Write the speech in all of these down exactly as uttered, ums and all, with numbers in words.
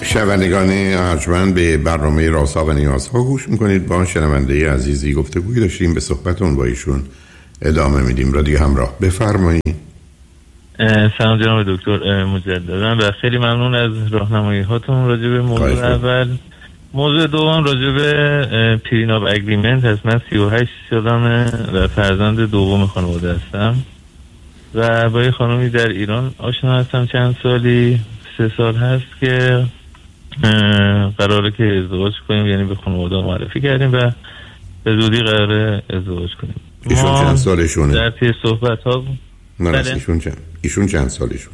شنوندگان ارجمند به برنامه رازها و نیازها گوش میکنید. با شنونده عزیزی گفتگویی داشتیم، به صحبتون با ایشون ادامه میدیم. رادیو همراه، بفرمایید. سلام جناب دکتر مجددا و خیلی ممنون از راهنمایی هاتون راجع به موضوع اول. موضوع دوم راجع به پریناب اگریمنت هست. من سی و هشت سالمه و فرزند دوم خانواده هستم و با یه خانومی در ایران آشنا هستم چند سالی، سه سال هست که قراره که ازدواج کنیم، یعنی به خانواده معرفی کردیم و به زودی قراره ازدواج کنیم. ایشون چند سالشونه؟ در طی صحبت ها نه بله. ایشون چند ایشون چند سالشونه؟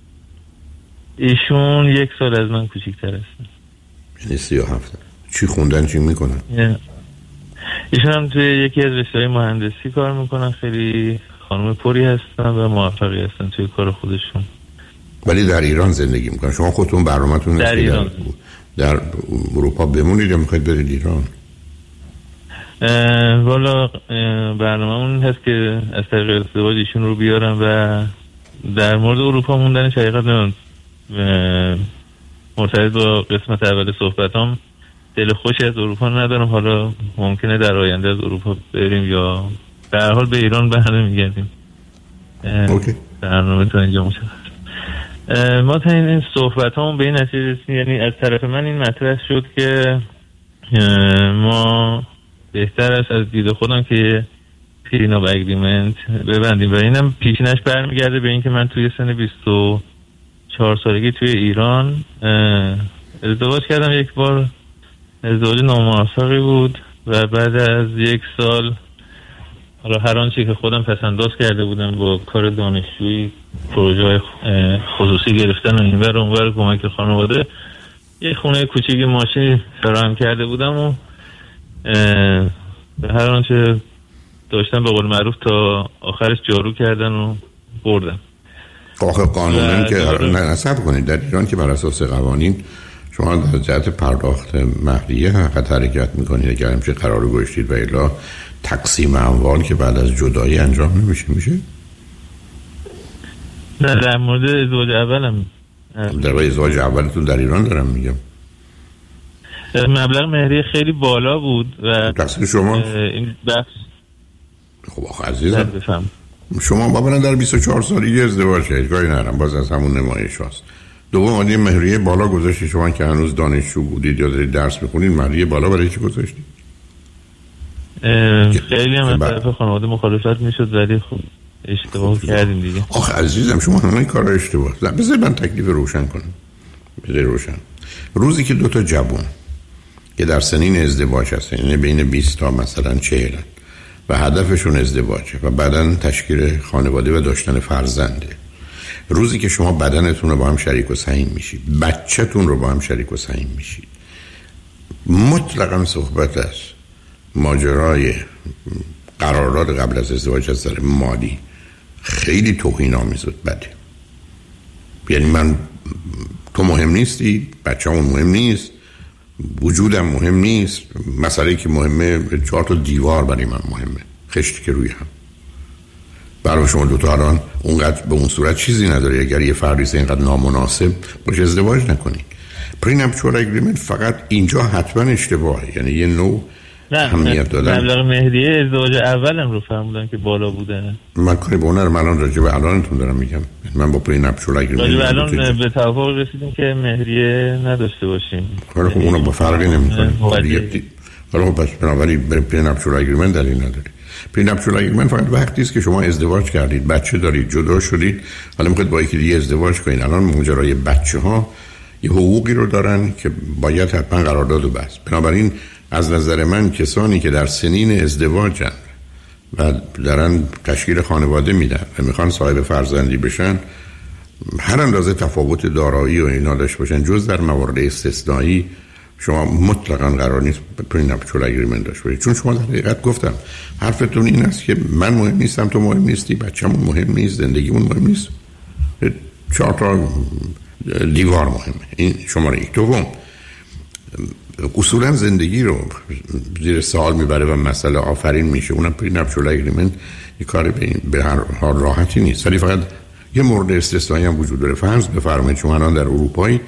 ایشون یک سال از من کوچیک‌تر هستن، یعنی سی و هفت. چی خوندن، چی میکنن؟ ایشون هم توی یکی از رشته‌های مهندسی کار میکنن، خیلی خانم پری هستن و موفقی هستن توی کار خودشون. ولی در ایران زندگی میکنن. شما خودتون برنامه‌تون در ایران در, در اروپا بمونید یا میخواید برید ایران؟ والا برنامه اون هست که از طریق ازدواج ایشون رو بیارم و در مورد اروپا موندنش حقیقت نمیم مرتبط با قسمت اول صحبتام دل خوشی از اروپا ندارم. حالا ممکنه در آینده از اروپا بریم یا به هر حال به ایران برمیگردیم. اوکی. برنامه تا اینجا مشخص. ما تا این صحبت همون به این نتیجه رسیدیم، یعنی از طرف من این مطرح شد که ما بهتر است از دید خودم که پریناب اگریمنت ببندیم و اینم پیشینش برمیگرده به این که من توی سن بیست و چهار سالگی توی ایران ازدواج کردم. یک بار ازدواج ناموفقی بود و بعد از یک سال حالا هر آنچه که خودم پسنداز کرده بودم با کار دانشجویی، پروژه خصوصی گرفتن و اینور اونور کمک خانواده، یه خونه کوچیک ماشین فراهم کرده بودم و به هر آنچه داشتم به قول معروف تا آخرش جارو کردن و بردم. آخه قانونا که نه نصب کنید در ایران که بر اساس قوانین شما در جهت پرداخت مهریه حق حرکت میکنید اگر همچه قرار گذاشتید و الا تقسیم اموال که بعد از جدایی انجام نمیشه میشه؟ نه در مورد ازدواج اولم در مورد ازدواج اولتون در ایران دارم میگم. مبلغ مهریه خیلی بالا بود و تقصیر شما این بحث. خب آخه عزیزم شما بابا در بیست و چهار سالگی ازدواج کردید، کاری ندارم، باز از همون نمایش هاست. دوم آدی مهریه بالا گذاشتید، شما که هنوز دانشجو بودید یا دارید درس میخونید مهریه بالا برای چی گذاشتید؟ خیلی هم از طرف خانواده مخالفت میشد ولی خب اشتباه کردیم دیگه. آخه عزیزم شما همین کارا اشتباه. بذار من تکلیف روشن کنم. بذار روشن. روزی که دو تا جوان که در سنین ازدواج هستن، یعنی بین بیست تا مثلا چهل و هدفشون ازدواجه و بعدن تشکیل خانواده و داشتن فرزنده، روزی که شما بدنتون رو با هم شریک و سهیم میشید، بچه‌تون رو با هم شریک و سهیم میشید، مطلقاً صحبت است ماجرای قرارداد قبل از ازدواج از نظر مالی خیلی توهین‌آمیز و بده. یعنی من تو مهم نیستی، بچه‌مون مهم نیست، وجودم مهم نیست، مسئله که مهمه چهار تا دیوار برای من مهمه، خشتی که روی هم. برای شما دوتا الان اونقدر به اون صورت چیزی نداره اگر یه فردی اینقدر نامناسب باشه ازدواج نکنید. پرینپچوال اگریمنت فقط اینجا حتما اشتباهه، یعنی یه نوع اهمیت دادن. مبلغ مهریه ازدواج اولم رو فهمیدن که بالا بوده. من کاری به اون رو الان راجع به الانتون دارم میگم. من با پرینپچوال اگریمنت راجع به الان به توافق رسیدیم که مهریه نداشته باشیم. حالا خب اونو با فرقی نمی‌کنه. حالا خب پس بنابراین پرینپچوال اگریمنت دلیل نداره. پرینپچوال اگریمنت فقط وقتی است که شما ازدواج کردید، بچه دارید، جدا شدید، حالا میخواید با یکی دیگه ازدواج کنید. الان ماجرای بچه‌ها یه حقوقی رو دارن که باید حتما قرارداد و بس. بنابراین از نظر من کسانی که در سنین ازدواجن و دارن تشکیل خانواده میدن و میخوان صاحب فرزندی بشن، هر اندازه تفاوت دارایی و اینا داشته باشن، جز در موارد استثنایی شما مطلقاً قرار نیست پرینپچوال اگریمنت داشته باشید. چون شما در حقیقت گفتم حرفتون این است که من مهم نیستم، تو مهم نیستی، بچه‌مون مهم نیست، زندگیمون مهم نیست، چهار تا دیوار مهمه. این شماره یک. دوم، اصولا زندگی رو زیر سوال میبره و مسئله آفرین میشه. اونم پرینپچوال اگریمنت یه کاری به, به هر حال راحتی نیست، ولی فقط یه مورد استثنایی هم وجود داره. فرض بفرمایید شما الان در اروپایی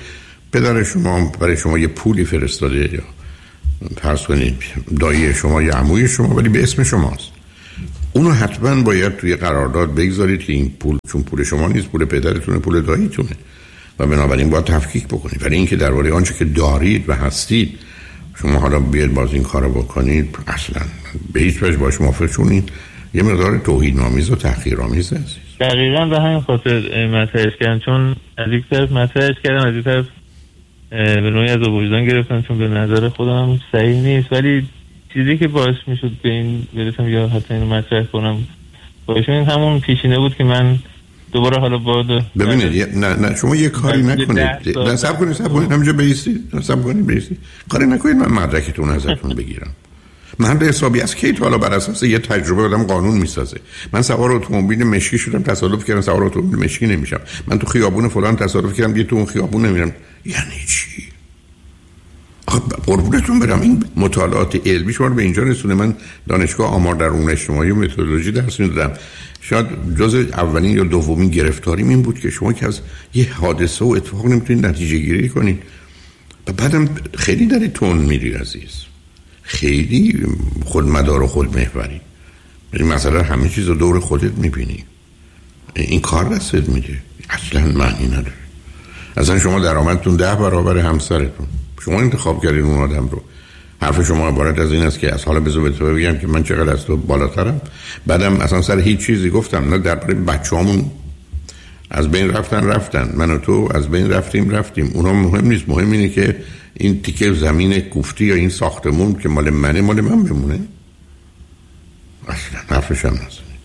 پدر شما برای شما یه پولی فرستاده یا فرض کنید دایی شما یا عموی شما ولی به اسم شماست، اونو حتما باید توی قرارداد بگذارید که این پول چون پول شما نیست، پول پدرتونه، پول داییتونه و بنابراین باید تفکیک بکنید. ولی اینکه درباره آنچه که دارید و هستید شما حالا بیاید باز این کارو بکنید، اصلا به هیچ وجه باش موافق شونید. یه مقدار توهین‌آمیز و تحقیرآمیز است. دقیقاً به همین خاطر مطرحش کردم، چون از یک طرف مطرحش کردم، از یک طرف به نوعی از وجدان گرفتم چون به نظر خودم صحیح نیست. ولی چیزی که باعث میشد به این برسم یا حتی اینو مطرح کنم باعث این همون پیشینه بود که من دوباره حالا باید ببینید نه نه شما یه کاری نکنید، نه صبر کنید صبر کنید همینجا بایستید، صبر کنید بایستید، کاری نکنید من مدرکتون ازتون بگیرم. من به حسابی از کی تا حالا بر اساس یه تجربه آدم قانون میسازه. من سوار اتومبیل مشکی شدم، تصادف کردم سوار اتومبیل مشکی نمیشم. من تو خیابون فلان تصادف کردم، یه تو اون خیابون نمیرم. یعنی چی؟ آخه قربونتون برم این مطالعات علمی شما رو به اینجا رسونه. من دانشگاه آمار درون اجتماعی و متدولوژی درس میدادم. شاید جز اولین یا دومین گرفتاریم این بود که شما که از یه حادثه و اتفاق نمیتونید نتیجه گیری کنید و بعدم خیلی داری تون میری عزیز، خیلی خودمدار و خودمحوری. مثلا همه چیز رو دور خودت میبینی، این کار دستت میده، اصلا معنی نداره. اصلا شما درآمدتون ده برابر همسرتون، شما انتخاب کردین اون آدم رو. حرف شما عبارت از این است که از حالا بذار به تو بگم که من چقدر از تو بالاترم. بعدم اصلا سر هیچ چیزی گفتم نه، درباره بچه‌هامون از بین رفتن رفتن، من و تو از بین رفتیم رفتیم، اونا مهم نیست. مهم اینه که این تیکه زمین کوفتی یا این ساختمون که مال منه مال من بمونه. اصلا حرفش هم نزنید،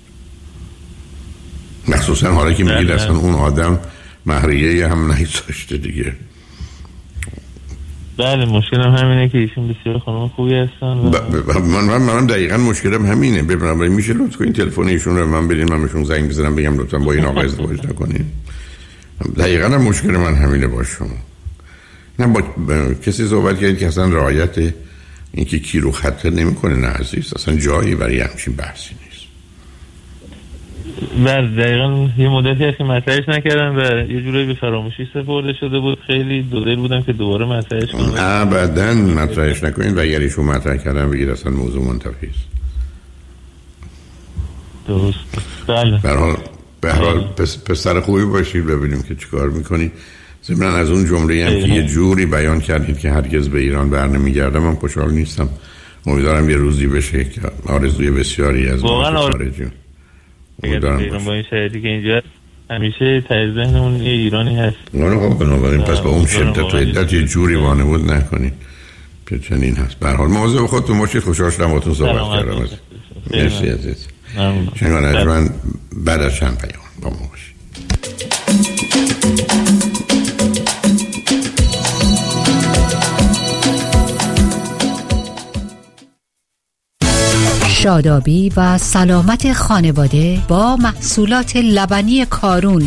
مخصوصا حالا که میگید اصلا اون آدم مهریه هم نگذاشته دیگه. بله مشکلم همینه که ایشون بسیار خانم خوبی هستن و ب... من من من دقیقاً مشکلم همینه. ببینم میشه لطف کنین تلفن ایشون رو من بدین، من بهشون زنگ بزنم بگم لطفاً با این آقا ازدواج نکنین. دقیقاً مشکل من همینه با شما. نه با کسی صحبت کردید که اصلا رعایت اینکه کی رو خطر نمیکنه. نه عزیز، اصلا جایی برای همچین بحثی نیست. بله دقیقاً یه مدتی هست که مطرحش نکردم و یه جورایی به فراموشی سپرده شده بود. خیلی دو دل بودم که دوباره مطرحش کنم. ابداً مطرحش نکنید و اگر ایشون مطرح کردن بگید اصلا موضوع منتفی است. درست. بله. به هر حال به هر حال پسر خوبی باشید، ببینیم که چیکار میکنید. ضمن از اون جمله هم که یه جوری بیان کردید که هرگز به ایران برنمیگردم، من خوشحال نیستم. امیدوارم یه روزی بشه که آرزوی بسیاری از ما خارجی امیدوارم با این شرایطی که اینجا همیشه ته ذهنمون یه ایرانی هست. نه خب بنابراین پس با اون شدت و عدت یه جوری وانمود نکنید که چنین هست. به هر حال مواظب خودتون باشید. خوشحال شدم باهاتون صحبت کردم. مرسی عزیز. شنگان اجمن بعد از چند پیام با ما باشید. شادابی و سلامت خانواده با محصولات لبنی کارون.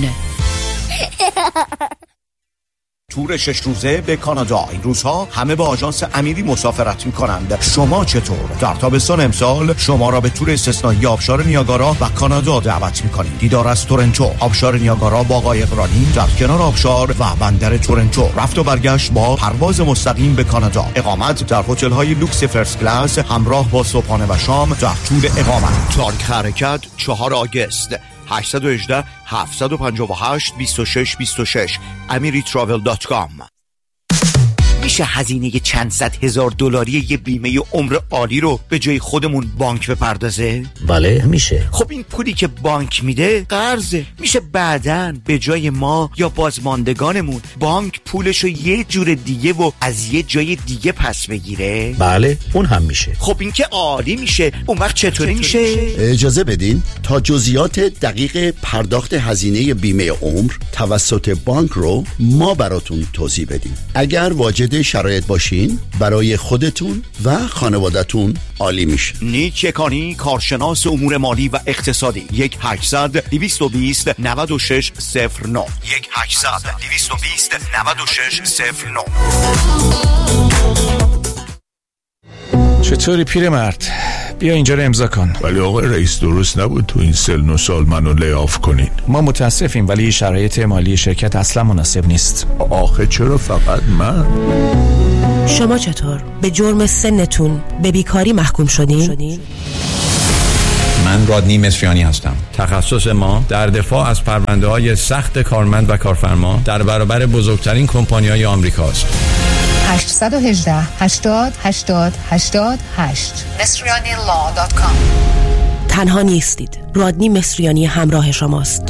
تور شش روزه به کانادا. این روزها همه با آژانس امیری مسافرت می‌کنند. شما چطور؟ در تابستان امسال شما را به تور استثنایی آبشار نیاگارا و کانادا دعوت می‌کنیم. دیدار از تورنتو، آبشار نیاگارا با قایق رانی در کنار آبشار و بندر تورنتو. رفت و برگشت با پرواز مستقیم به کانادا. اقامت در هتل‌های لوکس فرست کلاس همراه با صبحانه و شام در طول اقامت. تاریخ حرکت چهارم آگوست. هشت یک هشت هفت پنج هشت دو شش دو شش امری تراول دات کام. میشه هزینه چند صد هزار دلاری یه بیمه عمر عالی رو به جای خودمون بانک بپردازه؟ بله میشه. خب این پولی که بانک میده قرضه، میشه بعداً به جای ما یا بازماندگانمون بانک پولشو یه جور دیگه و از یه جای دیگه پس بگیره؟ بله اون هم میشه. خب این که عالی میشه. اون وقت چطوری میشه؟ اجازه بدین تا جزئیات دقیق پرداخت هزینه بیمه عمر توسط بانک رو ما براتون توضیح بدیم. اگر واجد شرایط باشین برای خودتون و خانوادتون عالی میشه. نیک یکانی، کارشناس امور مالی و اقتصادی. یک هشتصد دویست و بیست نود و شش صفر نه یک هشتصد دویست و بیست نود و شش صفر نه. چطوری پیرمرد؟ بیا اینجا رو امضا کن. ولی آقای رئیس درست نبود تو این سن و سال منو لیاف کنین. ما متاسفیم ولی شرایط مالی شرکت اصلا مناسب نیست. آخه چرا فقط من؟ شما چطور؟ به جرم سنتون به بیکاری محکوم شدین؟ من رادنی مصریانی هستم. تخصص ما در دفاع از پرونده‌های سخت کارمند و کارفرما در برابر بزرگترین کمپانی‌های آمریکاست. هشت یک هشت هشتاد هشتاد هشتاد هشت مصریانی لا دات کام. تنها نیستید. رادنی مصریانی همراه شماست.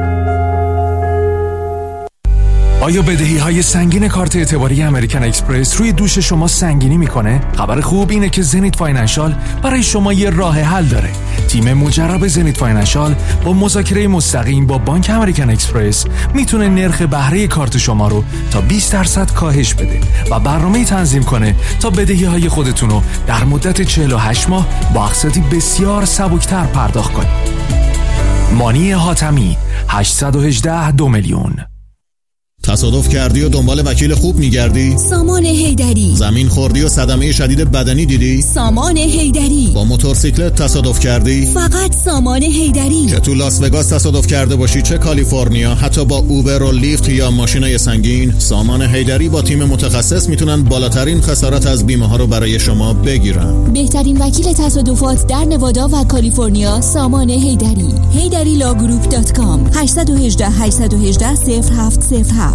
آیا بدهی های سنگین کارت اعتباری امریکن اکسپرس روی دوش شما سنگینی میکنه؟ خبر خوب اینه که زنیت فاینانشال برای شما یه راه حل داره. تیم مجرب زنیت فاینانشال با مذاکره مستقیم با بانک امریکن اکسپرس میتونه نرخ بهره کارت شما رو تا بیست درصد کاهش بده و برنامه‌ای تنظیم کنه تا بدهی های خودتون رو در مدت چهل و هشت ماه با اقساطی بسیار سبکتر پرداخت کنید. مانی حاتمی هشت یک هشت دو میلیون. تصادف کردی و دنبال وکیل خوب میگردی؟ سامان حیدری. زمین خوردی و صدمه شدید بدنی دیدی؟ سامان حیدری. با موتورسیکلت تصادف کردی؟ فقط سامان حیدری. که تو لاس وگاس تصادف کرده باشی چه کالیفرنیا، حتی با اوبر و لیفت یا ماشینای سنگین، سامان حیدری با تیم متخصص میتونن بالاترین خسارت از بیمه ها رو برای شما بگیرن. بهترین وکیل تصادفات در نوادا و کالیفرنیا سامان حیدری. حیدری لاگروپ دات کام. هشت یک هشت هشت یک هشت صفر هفت صفر هفت.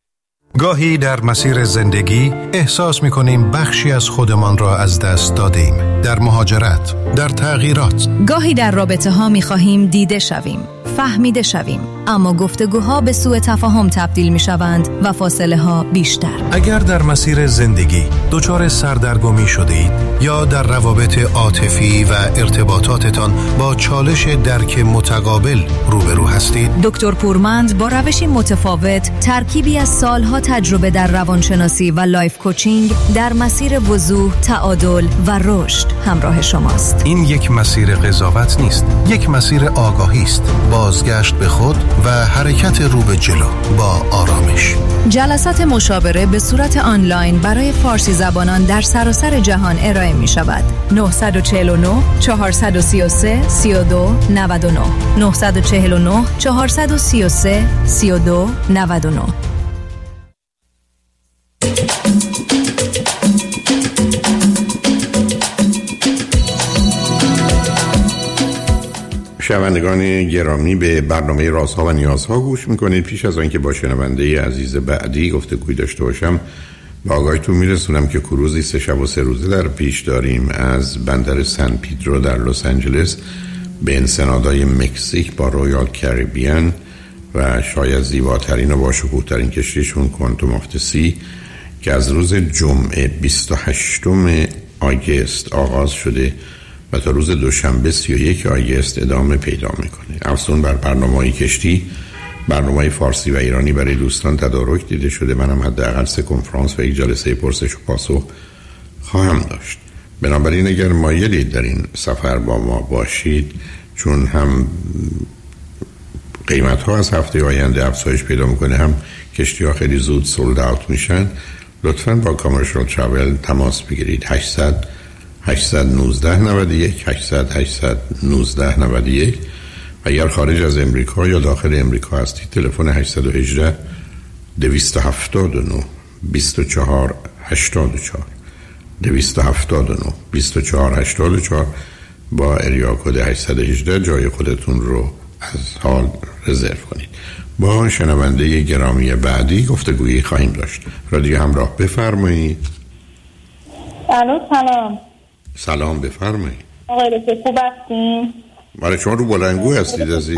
گاهی در مسیر زندگی احساس می‌کنیم بخشی از خودمان را از دست دادیم. در مهاجرت، در تغییرات. گاهی در رابطه ها می‌خواهیم دیده شویم، فهمیده شویم، اما گفتگوها به سوء تفاهم تبدیل می‌شوند و فاصله ها بیشتر. اگر در مسیر زندگی دچار سردرگمی شدید یا در روابط عاطفی و ارتباطاتتان با چالش درک متقابل روبرو هستید، دکتر پورمند با روشی متفاوت، ترکیبی از سالها تجربه در روانشناسی و لایف کوچینگ در مسیر وضوح، تعادل و رشد همراه شماست. این یک مسیر قضاوت نیست، یک مسیر آگاهی است. بازگشت به خود و حرکت رو به جلو با آرامش. جلسات مشاوره به صورت آنلاین برای فارسی زبانان در سراسر جهان ارائه می شود. نه چهار نه چهار سه سه سه دو نه نه نه چهار نه چهار سه سه سه دو نه نه. شنوندگان گرامی، به برنامه رازها و نیازها گوش میکنید. پیش از آنکه با شنونده عزیز بعدی گفتگوی داشته باشم، با آگاهیتون میرسونم که کروزی سه شب و سه روزه در پیش داریم از بندر سن پیدرو در لس آنجلس به انسنادای مکزیک با رویال کریبیان و شاید زیباترین و باشکوه‌ترین کشتیشون کوانتوم آف دی سی که از روز جمعه بیست و هشتم آگوست آغاز شده و تا روز دوشنبه سی و یک آگوست ادامه پیدا میکنه. افزون بر برنامه‌های کشتی، برنامه‌های فارسی و ایرانی برای دوستان تدارک دیده شده. منم حداقل سه کنفرانس و یک جلسه پرسش و پاسخ خواهم داشت. بنابراین اگر مایلید در این سفر با ما باشید، چون هم قیمت‌ها از هفته آینده افزایش پیدا میکنه، هم کشتی‌ها خیلی زود سولد اوت میشن، لطفاً با کامرشال تراول تماس بگیرید. هشتصد هشتصد و نوزده نود و یک هشتصد هشتصد و نوزده نود و یک و اگر خارج از امریکا یا داخل امریکا هستید تلفن هشت یک هشت دو هفت نه دو چهار هشت چهار دو هفت نه دو چهار هشت چهار با اریا کد هشت یک هشت جای خودتون رو از حال رزرو کنید. با شنونده گرامی بعدی گفتگویی خواهیم داشت. رادیو همراه، بفرمایید. الو سلام. سلام، بفرمایید. آقای دکتر خوب هستین؟ بله، شما رو بلندگو هستید عزیز.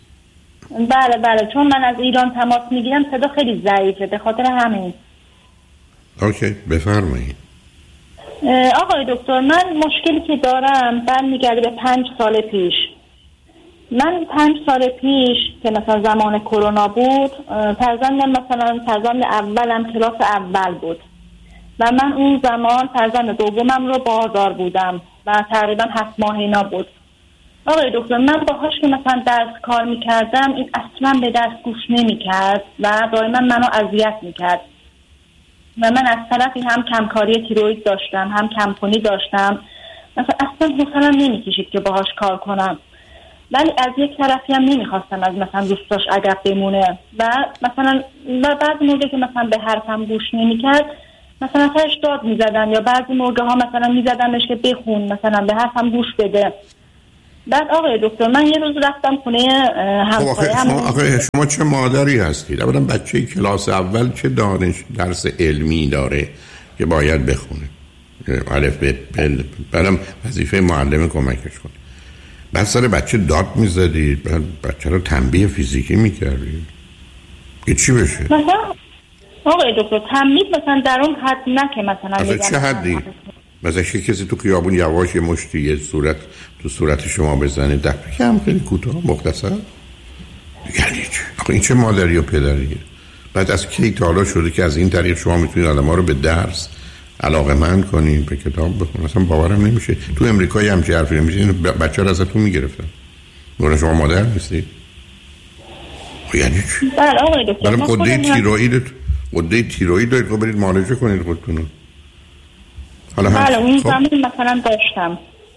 بله بله، چون من از ایران تماس میگیرم صدا خیلی ضعیفه، به خاطر همین. اوکی، بفرمایید. آقای دکتر، من مشکلی که دارم برمیگرده به پنج سال پیش. من پنج سال پیش که مثلا زمان کرونا بود، فرزندم مثلا فرزند اولم کلاس اول بود و من اون زمان فرزند دومم رو باردار بودم و تقریبا هفت ماه اینا بود. آقای دکتر، من باهاش که مثلا درس کار میکردم، این اصلا به درس گوش نمیکرد و دائما منو اذیت میکرد و من از طرفی هم کمکاری تیروید داشتم، هم کمخونی داشتم مثلا اصلا حوصله‌ام نمیکشید که باهاش کار کنم، ولی از یک طرفی هم نمیخواستم از مثلا دوستاش عقب بمونه و مثلا و بعضی موقع که مثلا به حرفم گوش نمیکرد مثلا سرش داد میزدن، یا بعضی موقع ها مثلا میزدنش که بخون، مثلا به حرفم گوش بده. بعد آقای دکتر من یه روز رفتم خونه همسایه هم. آقای شما چه مادری هستید؟ اولا بچه کلاس اول چه دانش درس علمی داره که باید بخونه؟ الف ب بعدم وظیفه معلم کمکش کنه. بعد سر بچه داد میزدید، بعد بچه رو تنبیه فیزیکی میکردید که چی بشه؟ مثلا آقای دکتر تنبیه مثلا در اون حد نه که مثلا مثلا چه حدی؟ مثلا چه کسی تو خیابون یواش یه مشتی یه صورت تو صورت شما بزنه دفعه که هم خیلی کوتاه مختصر؟ یعنی چه؟ آخه این چه مادری و پدریه؟ بعد از کی تا حالا شده که از این طریق شما میتونید آدم‌ها رو به درس علاقه‌مند کنین، به کتاب بخونن؟ اصلا باورم نمیشه. تو امریکا هم چه حرفی نمیشه، اینو بچه‌ها رو ازتون میگرفتن. میگن شما مادر نیستید. یعنی چی؟ بله آقای دکتر من قده تیروئید قده تیروئید دارید، خب برید معالجه کنید خودتون. حالا بله اون زمان مثلا داشتم.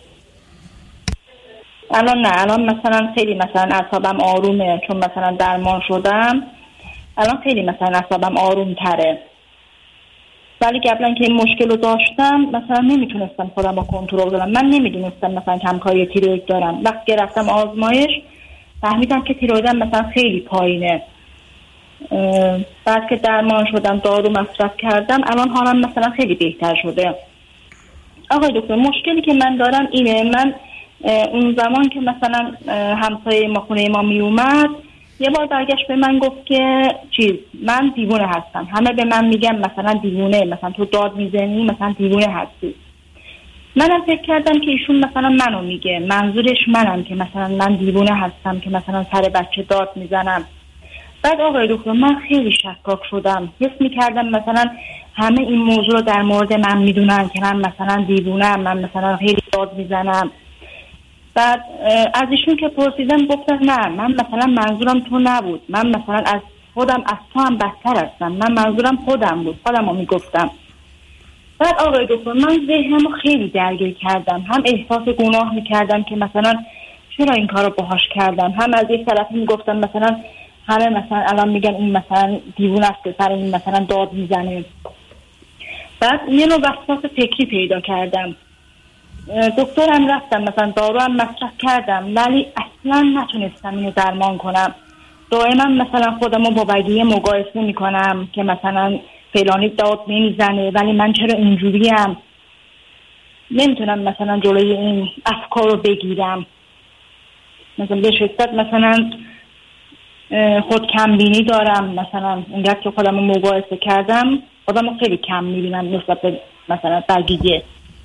الان نه، الان مثلا خیلی مثلا اعصابم آرومه چون مثلا درمان شدم. الان خیلی مثلا اعصابم آروم تره. ولی قبلا که این مشکل رو داشتم مثلا نمیتونستم خودم رو کنترل کنم. من نمیدونستم مثلا کمکاری تیروئید دارم. وقتی که رفتم آزمایش فهمیدم که تیروئیدم مثلا خیلی پایینه. بعد که درمان شدم دارو مصرف کردم الان حالم مثلا خیلی بهتر شده. آقای دکتر مشکلی که من دارم اینه، من اون زمان که مثلا همسایه ما خونه ما می اومد یه بار برگشت به من گفت که چیز من دیوونه هستم، همه به من میگن مثلا دیوونه، مثلا تو داد میزنی مثلا دیوونه هستی. منم فکر کردم که ایشون مثلا منو میگه، منظورش منم که مثلا من دیوونه هستم که مثلا سر بچه داد میزنم. بعد آقای دکتر من خیلی شکاک شدم، حس میکردم مثلا همه این موضوع رو در مورد من میدونن که من مثلا دیوونم، من مثلا خیلی داد میزنم. بعد از ایشون که پرسیدم گفتن نه من مثلا منظورم تو نبود، من مثلا از خودم از تو هم بدتر هستم، من منظورم خودم بود، خودم رو میگفتم. بعد آقای دکتر من ذهنم رو خیلی درگیر کردم، هم احساس گناه میکردم که مثلا چرا این کار رو باهاش کردم، هم از یک طرف میگفتم مثلا همه مثلا الان میگن این مثلا دیوونه است که سر این مثلا داد میزنه. بعد یه نوع وسواس فکری پیدا کردم. دکترم رفتم مثلا دارو هم مصرف کردم ولی اصلا نتونستم اینو درمان کنم. دائما مثلا خودمو با بقیه مقایسه میکنم که مثلا فلانی داد نمیزنه ولی من چرا اینجوریم. نمیتونم مثلا جلوی این افکار رو بگیرم. مثلا به شدت مثلا خود کم بینی دارم، مثلا اینقدر که خودم رو مقایسه کردم خودم رو خیلی کم میبینم نسبت به مثلا بقیه.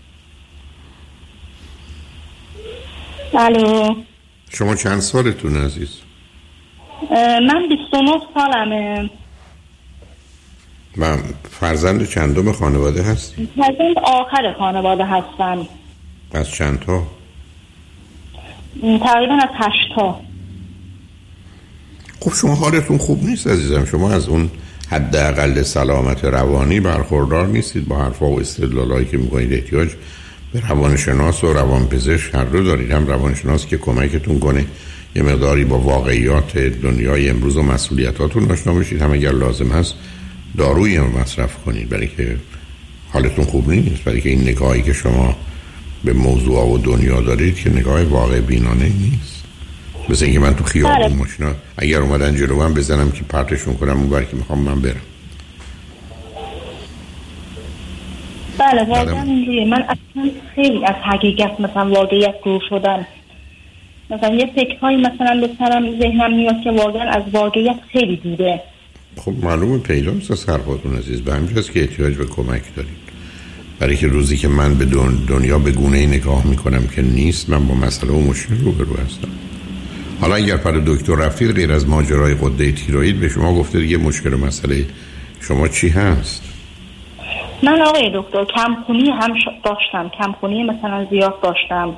الو شما چند سالتون عزیز؟ من بیست و نه سالمه. و فرزند چندم خانواده هستی؟ فرزند آخر خانواده هستم. از چند تا؟ تقریبا از هشت تا. خب شما حالتون خوب نیست عزیزم، شما از اون حداقل سلامت روانی برخوردار نیستید. با حرفا و استدلالایی که میکنید احتیاج به روانشناس و روانپزشک هر دو دارید. هم روانشناس که کمکتون کنه یه مقداری با واقعیات دنیای امروز و مسئولیتاتون آشنا بشید، هم اگر لازم هست دارویی هم مصرف کنید برای که حالتون خوب نیست، برای که این نگاهی که شما به موضوع و دنیا دارید که نگاه واقع بینانه نیست. مثل اینکه من تو خیابون ماشینا اگر اومدن جلو من بزنم که پرتشون کنم اون بر که میخوام من برم. بله واقعا اینجوریه. من اصلا خیلی از حقیقت مثلا واقعیت دور شدم. مثلا یه فکرهایی مثلا به سرم ذهنم میاد که واقعا از واقعیت خیلی دوره. خب معلومه پیداست از حرفاتون عزیز، به همینجاست که احتیاج به کمک دارید. برای که روزی که من به دنیا به گونه‌ای نگاه میکنم که نیست، من با مسئله و مشکل روبرو هستم. حالا اگر پر دکتر رفتید غیر از ماجرای غده تیروئید به شما گفته دیگه مشکل و مسئله شما چی هست؟ من آقای دکتر کمخونی هم داشتم، کمخونی مثلا زیاد داشتم.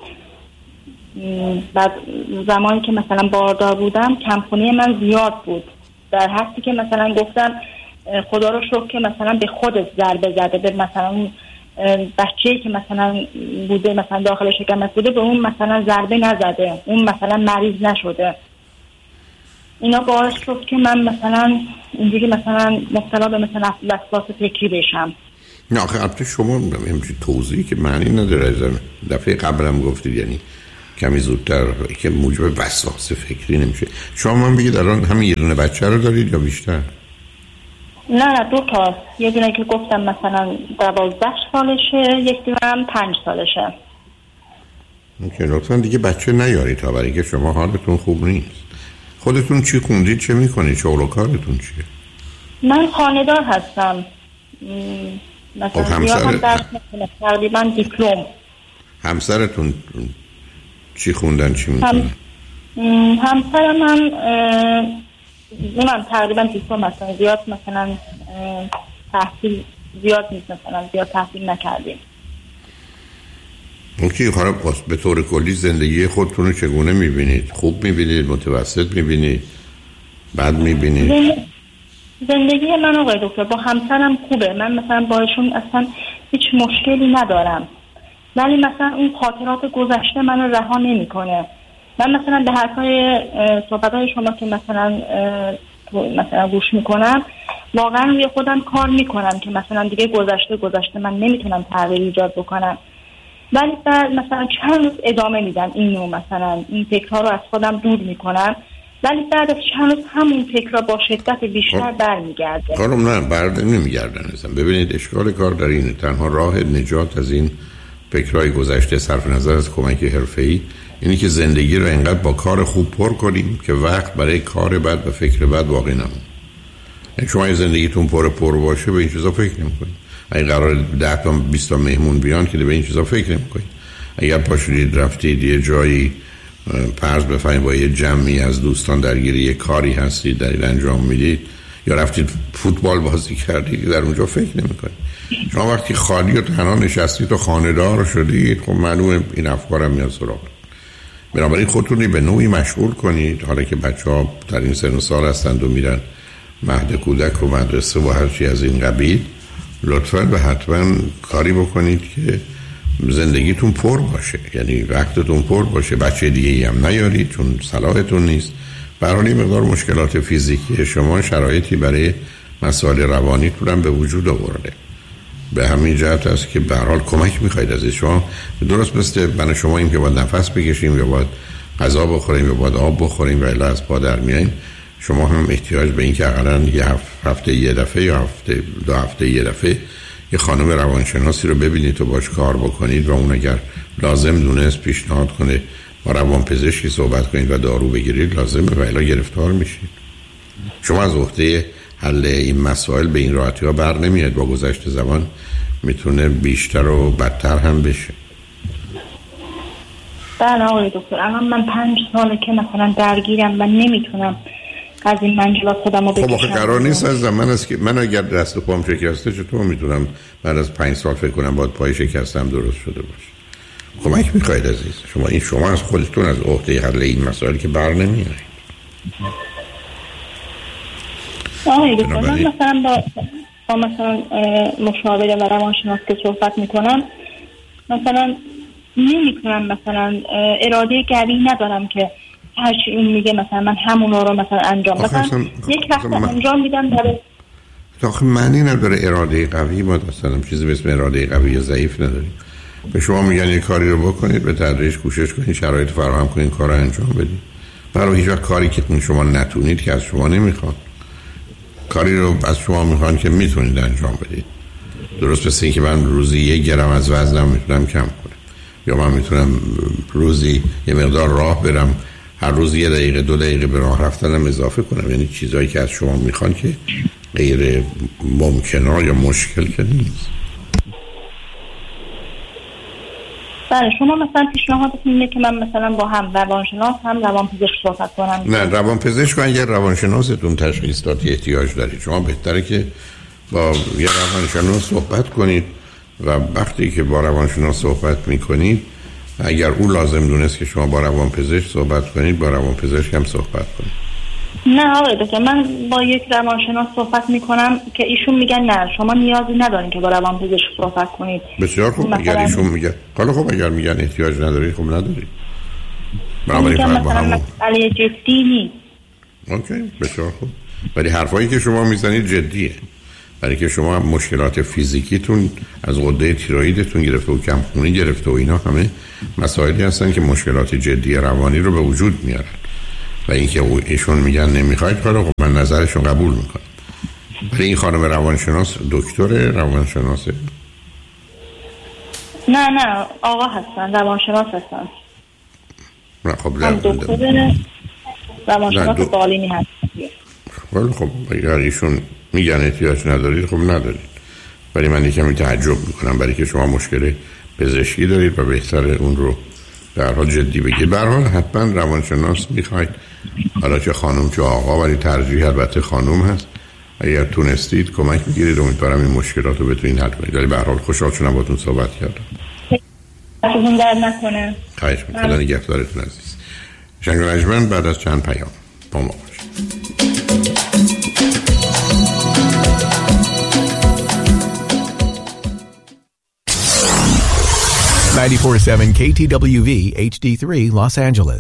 بعد زمانی که مثلا باردار بودم کمخونی من زیاد بود، در حدی که مثلا گفتم خدا رو شکر که مثلا به خودت ضربه زده، به مثلا بچه‌ای که مثلا بوده مثلا داخل شکمش بوده به اون مثلا ضربه نزده، اون مثلا مریض نشده. اینا باعث شد که من مثلا اینجوری مثلا مبتلا به مثلا وسواس فکری بشم. نه آخه البته شما همچین توضیحی که معنی نداره. دفعه قبلم گفتید یعنی کمی زودتر که موجب وسواس فکری نمیشه. شما من بگید الان همین یه دونه بچه رو دارید یا بیشتر؟ نه نه دو تا. یه دونه که گفتم مثلا دوازده سالشه، یک دونه هم پنج سالشه. اوکی، لطفا دیگه بچه نیارید تا برای که شما حالتون خوب نیست. خودتون چی خوندید، چه میکنید، شغل و کارتون چیه؟ من خانه‌دار هستم. مثلا همسر در تقریبا دیپلم. همسرتون چی خوندن، چی میکنن؟ هم... همسر من اونم تقریبا دیپلم هستن. زیاد مثلا تحصیل زیاد نیست، مثلا زیاد تحصیل نکردیم. اوکی، حالا به طور کلی زندگی خودتون رو چگونه میبینید؟ خوب میبینید، متوسط میبینید، بد میبینید؟ زندگی من آقای دکتر با همسرم خوبه. من مثلا با ایشون اصلا هیچ مشکلی ندارم، ولی مثلا اون خاطرات گذشته منو رها نمیکنه. من مثلا به حرفای صحبت‌های شما که مثلا مثلا گوش میکنم، واقعا روی خودم کار میکنم که مثلا دیگه گذشته گذشته من نمیتونم تغییر ایجاد بکنم، ولی بعد مثلا چند روز ادامه میدم اینو، مثلا این فکرها رو از خودم دور میکنم، ولی بعد از چند روز همون فکرها با شدت بیشتر برمیگرده. کارم نه برد نمیگردن ازم. ببینید اشکال کار در اینه، تنها راه نجات از این فکرهای گذشته صرف نظر از کمک حرفه‌ای اینی که زندگی رو انقدر با کار خوب پر کنیم که وقت برای کار بد و فکر بد باقی نمونه. شما زندگیتون پر پر باشه به این چیزا فکر نمی‌کنید. اگه قرار ده تا بیست تا مهمون بیان که به این چیزا فکر نمی‌کنید. اگر پاشید رفتید یه جایی فرض بفرمایید با یه جمعی از دوستان درگیری یه کاری هستید دارید انجام میدید، یا رفتید فوتبال بازی کردید، در اونجا فکر نمی‌کنید. شما وقتی خالی و تنها نشستید و خانه‌دار شدید، خب معلومه این افکارم میاد سراغ. بنابراین خودتون به نوعی مشغول کنید. حالا که بچه‌ها در این سن و سال هستند و میرن مهد کودک و مدرسه و هر چی از این قبیل، لطفاً و حتما کاری بکنید که زندگیتون پر باشه، یعنی وقتتون پر باشه. بچه دیگه‌ای هم نیارید چون صلاحتون نیست. برای مقدار مشکلات فیزیکی شما شرایطی برای مسائل روانیتون هم به وجود آورده. به همین جهت است که به هر حال کمک می‌خواید از شما. درست مثل من شما این که باید نفس بکشیم یا باید غذا بخوریم یا باید آب بخوریم و الی از پا در میاییم، شما هم احتیاج به این که حداقل یه هفته یه دفعه یا هفته دو هفته یه دفعه یه خانم روانشناسی رو ببینید و باش کار بکنید و اون اگر لازم دونست پیشنهاد کنه با روانپزشکی صحبت کنید و دارو بگیرید، لازمه و الا گرفتار میشید. شما از عهده حل این مسائل به این راحتی ها بر نمیاد. با گذشت زمان میتونه بیشتر و بدتر هم بشه. بله آقای دکتر، اما من پنج ساله که مثلا درگیرم و نمیتونم از این منجلات خودم رو بکشم. خب آخه قرار نیست از من است که من اگر دست و پام شکسته چطور میتونم بعد از پنج سال فکر کنم باید پای شکستم درست شده باشه؟ کمک میخواید عزیز. شما این شما از خودتون از عهده حل این مسائل که بر نمیارید. آقای دکتر، من مثلا با, با مثلا مشاوره و روانشناس که صحبت میکنم، مثلا نمیتونم، مثلا اراده قوی ندارم که هرچی این میگه مثلا من همون رو مثلا انجام بدم. یک وقت من... انجام میدم داره. آخه معنی نداره اراده قوی. ما مثلا چیزی به اسم اراده قوی یا ضعیف نداریم. به شما میگن یه کاری رو بکنید، به تدریج کوشش کنید، شرایط فراهم کنید، کار رو انجام بدید. برای هیچ وقت کاری که شما نتونید که از شما نمیخواد. کاری رو از شما میخوان که میتونید انجام بدید. درست مثل این که من روزی یک گرم از وزنم میتونم کم کنم، یا من میتونم روزی یه مقدار راه برم، هر روز یه دقیقه دو دقیقه به راه رفتنم اضافه کنم. یعنی چیزایی که از شما میخوان که غیر ممکنه یا مشکل که نیست. بله، شما مثلا پیشنهادتون اینه که من مثلا با هم روانشناس هم روانپزشک صحبت کنم؟ نه، روانپزشک اگر روانشناستون تشخیص داد احتیاج دارید، شما بهتره که با یه روانشناس صحبت کنید و وقتی که با روانشناس صحبت میکنید، اگر او لازم دونست که شما با روانپزشک صحبت کنید، با روانپزشک هم صحبت کنید. نه آقای دکتر، من با یک روانشناس صحبت میکنم که ایشون میگن نه شما نیازی ندارین که با روانپزشک صحبت کنید. بسیار خوب. اگر ایشون میگن حالا خب اگر میگن احتیاج ندارید خب ندارید. بنابراین فقط با همون مسئله جدی نیست. اوکی بسیار خوب. ولی حرفایی که شما میزنید جدیه، برای که شما مشکلات فیزیکیتون از غده تیروئیدتون گرفته و کمخونی گرفته و اینا همه مسائلی هستن که مشکلات جدی روانی رو به وجود میارن و اینکه ایشون میگن نمیخواید کارو، خب من نظرشون قبول میکنم. ولی این خانم روانشناس دکتر روانشناسه؟ نه نه آقا هستن، روانشناس هستن. نه خب هم دکتر روانشناس بالینی هستن. ولی خب اگر ایشون میگن احتیاج ندارید خب ندارید. ولی من یکمی تعجب میکنم برای که شما مشکل پزشکی دارید و بهتره اون رو در حال جدی بگید. به هر حال حتما روانشناس میخواید، حالا چه خانم چه آقا، ولی ترجیح البته خانم هست. اگر تونستید کمک میگیرید امیدوارم این مشکلات رو بتونید حل کنید. ولی به هر حال خوشحال شدم باهاتون صحبت کردم. دستتون درد نکنه. خواهش می‌کنم. خدا نگهدارتون عزیز. شنگ و نجمن بعد از چند پیام با ما باشید. ninety-four point seven K T W V H D three Los Angeles.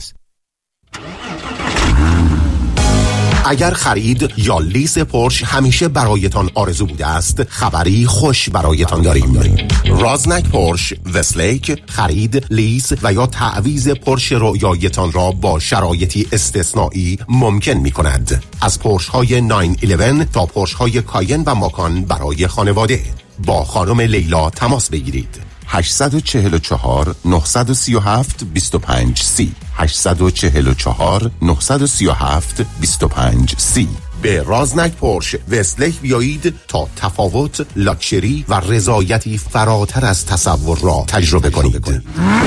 اگر خرید یا لیز پورش همیشه برایتان آرزو بوده است، خبری خوش برایتان داریم. رازنک پورش وستلیک خرید، لیز و یا تعویض پورش رویایتان را با شرایطی استثنایی ممکن می کند. از پورش های نه یازده تا پورش های کاین و ماکان برای خانواده. با خانم لیلا تماس بگیرید. هشت چهار چهار نه سه هفت دو پنج سی هشت چهار چهار نه سه هفت دو پنج سی. به رازنک پورش وستلیک بیایید تا تفاوت، لاکچری و رضایتی فراتر از تصور را تجربه کنید.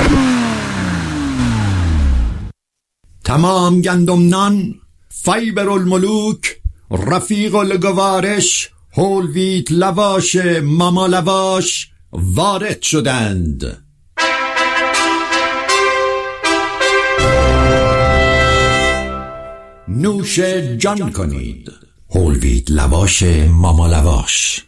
تمام گندم نان، فایبر الملوک، رفیق الگوارش، هول ویت لواش، ماما لواش وارد شدند. نوش جان کنید. هول ویت لواش ماما لواش.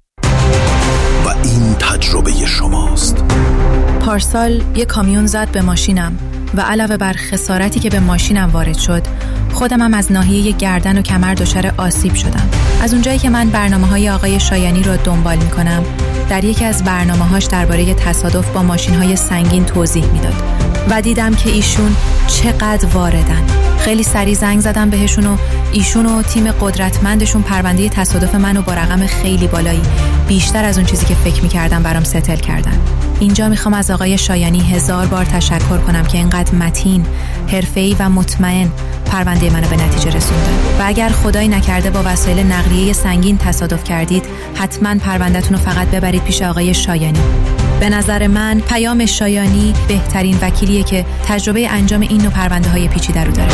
و این تجربه شماست. پارسال یک کامیون زد به ماشینم و علاوه بر خسارتی که به ماشینم وارد شد، خودم هم از ناحیه گردن و کمر دچار آسیب شدم. از اونجایی که من برنامه‌های آقای شایانی رو دنبال می‌کنم، در یکی از برنامه‌هاش درباره تصادف با ماشین‌های سنگین توضیح میداد و دیدم که ایشون چقدر واردن. خیلی سریع زنگ زدم بهشون و ایشون و تیم قدرتمندشون پرونده تصادف منو با رقم خیلی بالایی، بیشتر از اون چیزی که فکر می‌کردم، برام ستل کردن. اینجا میخوام از آقای شایانی هزار بار تشکر کنم که اینقدر متین، حرفه‌ای و مطمئن پرونده منو به نتیجه رسوندن. و اگر خدایی نکرده با وسایل نقلیه سنگین تصادف کردید، حتما پرونده‌تون رو فقط ببرید پیش آقای شایانی. به نظر من پیام شایانی بهترین وکیلیه که تجربه انجام این نوع پرونده‌های پیچیده رو داره.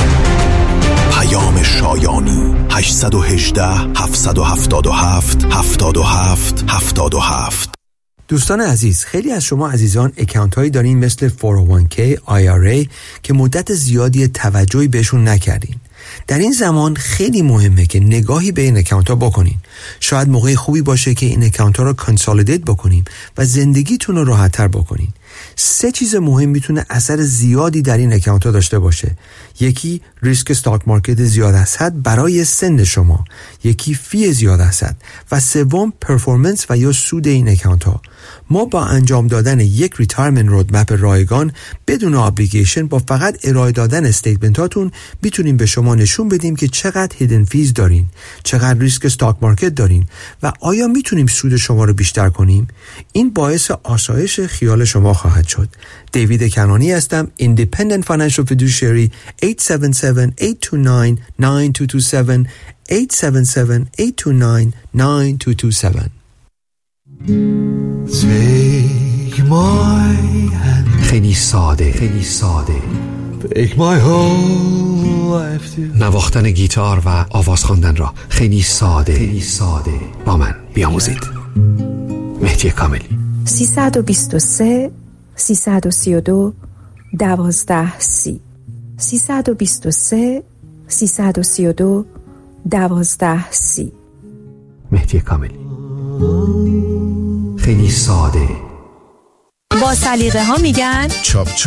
پیام شایانی هشت یک هشت هفت هفت هفت هفت هفت هفت هفت. دوستان عزیز، خیلی از شما عزیزان اکانت هایی دارین مثل فور او وان کی، آی آر ای که مدت زیادی توجهی بهشون نکردین. در این زمان خیلی مهمه که نگاهی به این اکانت ها بکنین. شاید موقع خوبی باشه که این اکانت ها رو کانسالیدیت بکنیم و زندگیتون رو راحت تر بکنین. سه چیز مهم میتونه اثر زیادی در این اکانت ها داشته باشه. یکی ریسک استاک مارکت زیاد از حد برای سن شما، یکی فی زیاد از حد و سوم پرفورمنس و یا سود این اکانت ها. ما با انجام دادن یک ریتایرمنت رودمپ رایگان بدون ابلیگیشن با فقط ارائه دادن استیتمنت هاتون میتونیم به شما نشون بدیم که چقدر هیدن فیز دارین، چقدر ریسک استاک مارکت دارین و آیا میتونیم سود شما رو بیشتر کنیم. این باعث آسایش خیال شما خواهد شد. دیوید کنانی هستم، Independent Financial Fiduciary. هشت هفت هفت، هشت دو نه، نه دو دو هفت هشت هفت هفت، هشت دو نه، نه دو دو هفت. Take my hand. خیلی ساده، خیلی ساده. Take my whole life to. نواختن گیتار و آواز خواندن را خیلی ساده، خیلی ساده با من بیاموزید. مهدی کاملی. سیصد و بیست و سه سیصد و سی و دو دوازده سی سیصد و بیست و سه سیصد و سی و دو دوازده سی. مهدی کاملی. خیلی ساده. با سلیقه ها میگن چاپ چاپ.